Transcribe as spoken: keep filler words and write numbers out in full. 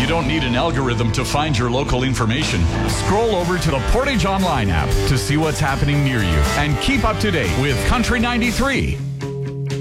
You don't need an algorithm to find your local information. Scroll over to the Portage Online app to see what's happening near you and keep up to date with Country ninety-three.